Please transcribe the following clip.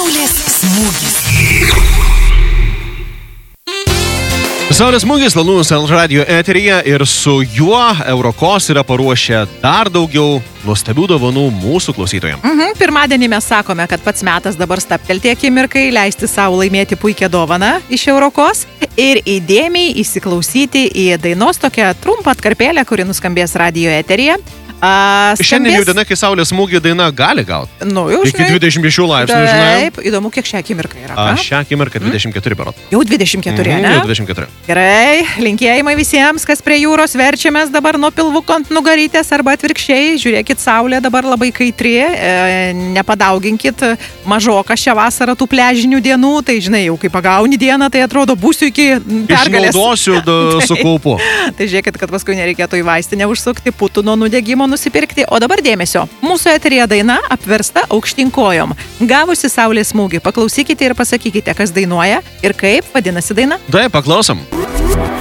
Saulės smūgis. Saulės smūgis Lalūnus Radio eteryje ir su juo Eurokos yra paruošę dar daugiau nuostabių dovanų mūsų klausytojams. Pirmadienį mes sakome, kad pats metas dabar staptelti akimirkai, leisti savo laimėti puikią dovaną iš Eurokos ir įdėmiai įsiklausyti į dainos tokią trumpą atkarpėlę, kuri nuskambės radio eteryje. Šiandien jau diena, kai Saulės smūgį daina gali gauti. Nu, jau iki 26 laipsnių, žinai. Taip, įdomu, kiek šią akimirką yra. Šią akimirką 24 berods. Jau 24, ne? Jau 24. Gerai, linkėjimai visiems, kas prie jūros verčiamės dabar nuo pilvuko ant nugarytės arba atvirkščiai. Žiūrėkit, saulė dabar labai kaitri, nepadauginkit mažoką šią vasarą tų pležinių dienų. Tai žinai, jau kai pagauni dieną, tai atrodo būsiu iki pergalės. Išnaudosiu su kaupu. Tai žiūrėkit, kad paskui nereikėtų į vaistinę užsukti, putų nuo nudegimo nusipirkti. O dabar dėmesio. Mūsų eteryje daina apversta aukštyn kojom. Gavusi Saulės smūgį, paklausykite ir pasakykite, kas dainuoja ir kaip vadinasi daina. Taip, paklausom.